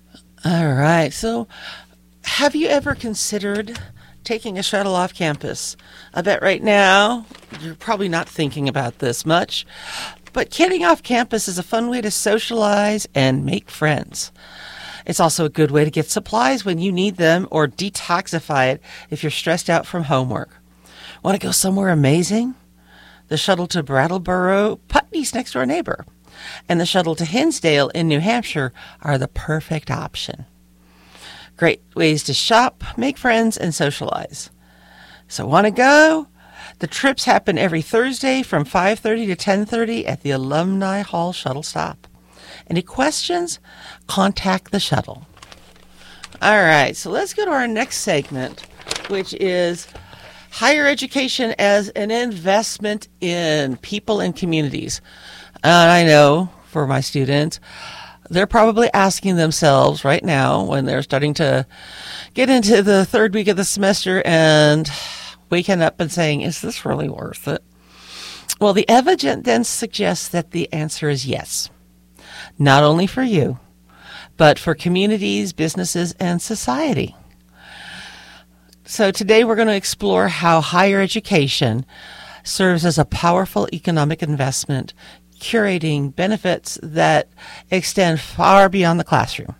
All right. So, have you ever considered taking a shuttle off campus? I bet right now you're probably not thinking about this much, but getting off campus is a fun way to socialize and make friends. It's also a good way to get supplies when you need them or detoxify it if you're stressed out from homework. Want to go somewhere amazing? The shuttle to Brattleboro, Putney's next door neighbor, and the shuttle to Hinsdale in New Hampshire are the perfect option. Great ways to shop, make friends, and socialize. So want to go? The trips happen every Thursday from 5:30 to 10:30 at the Alumni Hall shuttle stop. Any questions? Contact the shuttle. All right, so let's go to our next segment, which is higher education as an investment in people and communities. And I know for my students, they're probably asking themselves right now when they're starting to get into the third week of the semester and waking up and saying, is this really worth it? Well, the evidence suggests that the answer is yes. Not only for you, but for communities, businesses, and society. So today we're going to explore how higher education serves as a powerful economic investment, curating benefits that extend far beyond the classroom.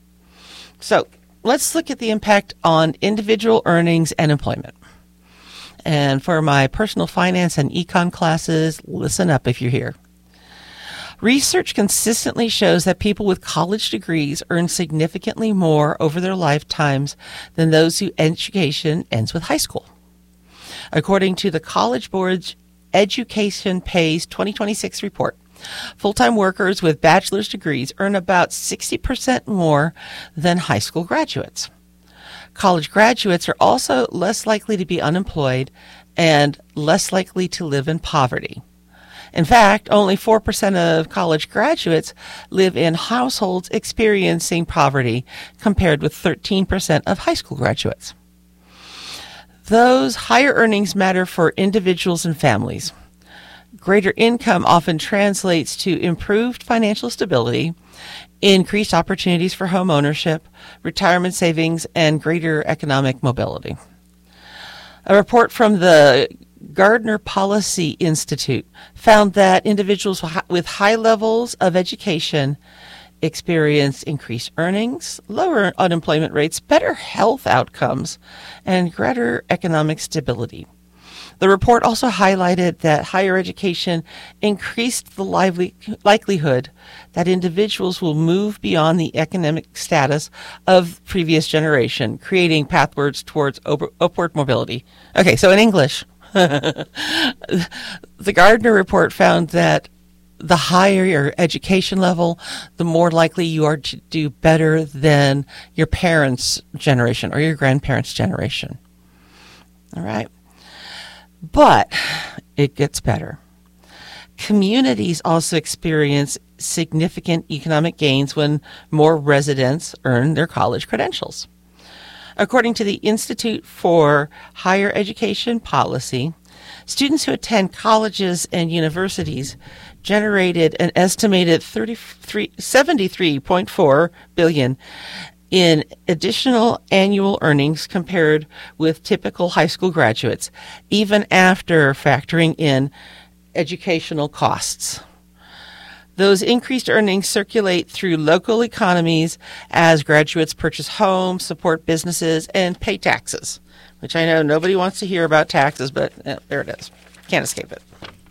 So let's look at the impact on individual earnings and employment. And for my personal finance and econ classes, listen up if you're here. Research consistently shows that people with college degrees earn significantly more over their lifetimes than those whose education ends with high school. According to the College Board's Education Pays 2026 report, full-time workers with bachelor's degrees earn about 60% more than high school graduates. College graduates are also less likely to be unemployed and less likely to live in poverty. In fact, only 4% of college graduates live in households experiencing poverty, compared with 13% of high school graduates. Those higher earnings matter for individuals and families. Greater income often translates to improved financial stability, increased opportunities for home ownership, retirement savings, and greater economic mobility. A report from the Gardner Policy Institute found that individuals with high levels of education experience increased earnings, lower unemployment rates, better health outcomes, and greater economic stability. The report also highlighted that higher education increased the likelihood that individuals will move beyond the economic status of previous generation, creating pathways towards upward mobility. Okay, so in English, the Gardner report found that the higher your education level, the more likely you are to do better than your parents' generation or your grandparents' generation. All right. But it gets better. Communities also experience significant economic gains when more residents earn their college credentials. According to the Institute for Higher Education Policy, students who attend colleges and universities generated an estimated $73.4 billion in additional annual earnings compared with typical high school graduates, even after factoring in educational costs. Those increased earnings circulate through local economies as graduates purchase homes, support businesses, and pay taxes, which I know nobody wants to hear about taxes, but there it is. Can't escape it.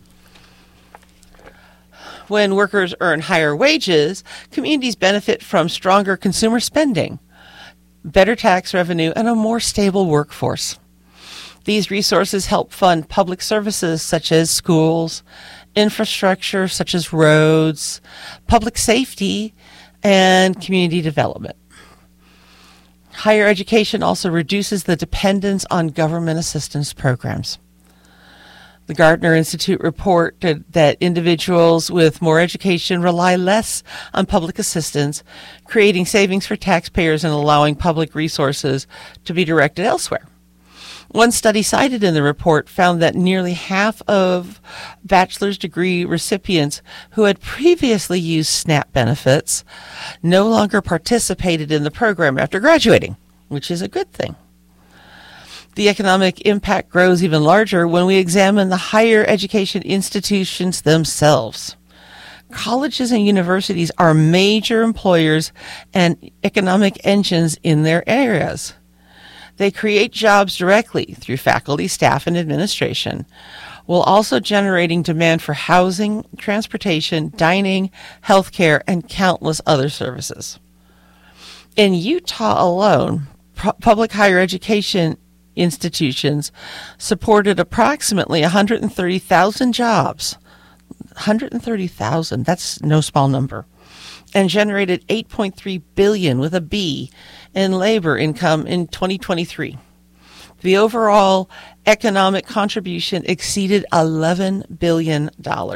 When workers earn higher wages, communities benefit from stronger consumer spending, better tax revenue, and a more stable workforce. These resources help fund public services such as schools, infrastructure such as roads, public safety, and community development. Higher education also reduces the dependence on government assistance programs. The Gardner Institute reported that individuals with more education rely less on public assistance, creating savings for taxpayers and allowing public resources to be directed elsewhere. One study cited in the report found that nearly half of bachelor's degree recipients who had previously used SNAP benefits no longer participated in the program after graduating, which is a good thing. The economic impact grows even larger when we examine the higher education institutions themselves. Colleges and universities are major employers and economic engines in their areas. They create jobs directly through faculty, staff, and administration, while also generating demand for housing, transportation, dining, healthcare, and countless other services. In Utah alone, public higher education institutions supported approximately 130,000 jobs. 130,000, that's no small number, and generated $8.3 billion with a B in labor income in 2023. The overall economic contribution exceeded $11 billion.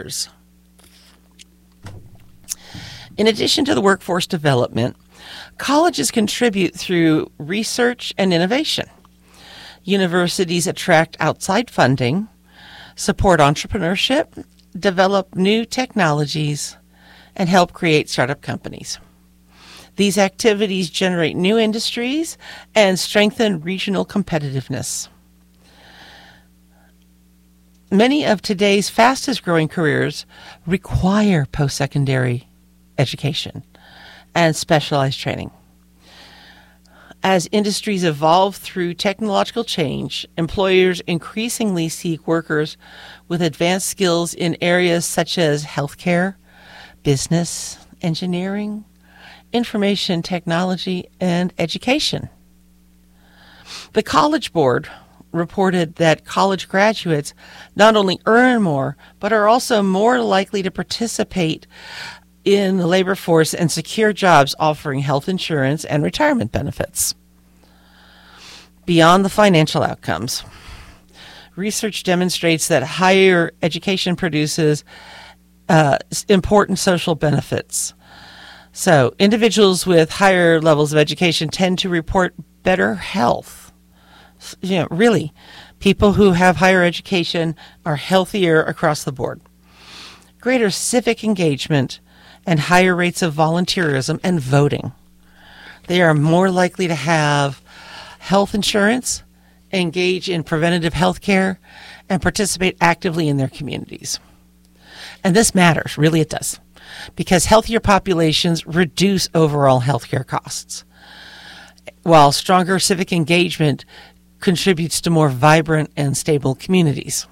In addition to the workforce development, colleges contribute through research and innovation. Universities attract outside funding, support entrepreneurship, develop new technologies, and help create startup companies. These activities generate new industries and strengthen regional competitiveness. Many of today's fastest growing careers require post-secondary education and specialized training. As industries evolve through technological change, employers increasingly seek workers with advanced skills in areas such as healthcare, business, engineering, information technology, and education. The College Board reported that college graduates not only earn more, but are also more likely to participate in the labor force and secure jobs offering health insurance and retirement benefits. Beyond the financial outcomes, research demonstrates that higher education produces important social benefits. So individuals with higher levels of education tend to report better health. Really, people who have higher education are healthier across the board. Greater civic engagement and higher rates of volunteerism and voting. They are more likely to have health insurance, engage in preventative health care, and participate actively in their communities. And this matters, really it does, because healthier populations reduce overall healthcare costs, while stronger civic engagement contributes to more vibrant and stable communities.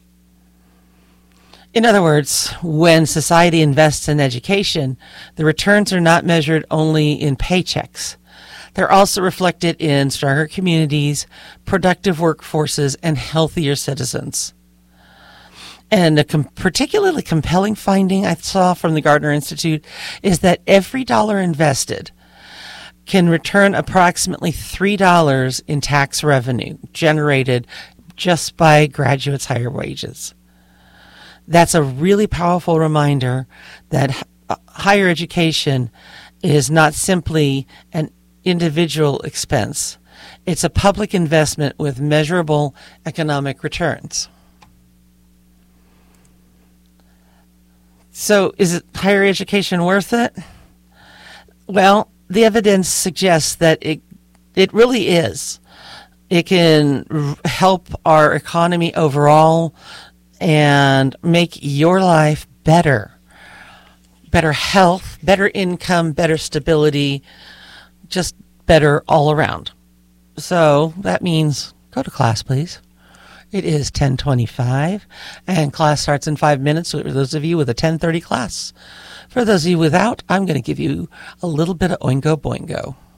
In other words, when society invests in education, the returns are not measured only in paychecks. They're also reflected in stronger communities, productive workforces, and healthier citizens. And a particularly compelling finding I saw from the Gardner Institute is that every dollar invested can return approximately $3 in tax revenue generated just by graduates' higher wages. That's a really powerful reminder that higher education is not simply an individual expense. It's a public investment with measurable economic returns. So is higher education worth it? Well, the evidence suggests that it really is. It can help our economy overall and make your life better. Better health, better income, better stability, just better all around. So that means go to class, please. It is 10:25, and class starts in 5 minutes for those of you with a 10:30 class. For those of you without, I'm going to give you a little bit of Oingo Boingo.